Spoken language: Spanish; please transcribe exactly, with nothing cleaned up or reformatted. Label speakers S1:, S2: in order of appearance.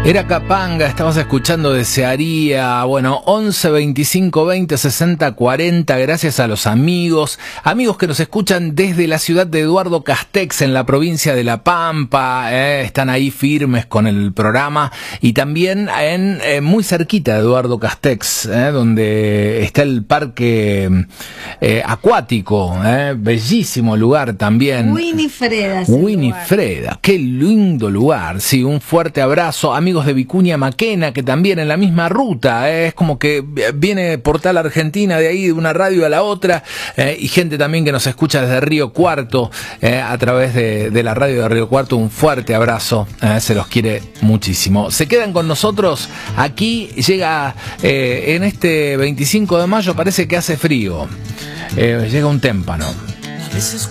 S1: Era Capanga, estabas escuchando Desearía. Bueno, once, veinticinco, veinte, sesenta, cuarenta. Gracias a los amigos, amigos que nos escuchan desde la ciudad de Eduardo Castex, en la provincia de La Pampa. Eh, están ahí firmes con el programa. Y también en eh, muy cerquita de Eduardo Castex, eh, donde está el parque eh, acuático. Eh, bellísimo lugar también.
S2: Winifreda.
S1: Winifreda, qué lindo lugar. Sí, un fuerte abrazo. Amigos de Vicuña Maquena, que también en la misma ruta, eh, es como que viene Portal Argentina de ahí, de una radio a la otra, eh, y gente también que nos escucha desde Río Cuarto, eh, a través de, de la radio de Río Cuarto. Un fuerte abrazo, eh, se los quiere muchísimo. Se quedan con nosotros. Aquí llega, eh, en este veinticinco de mayo, parece que hace frío, eh, llega un témpano.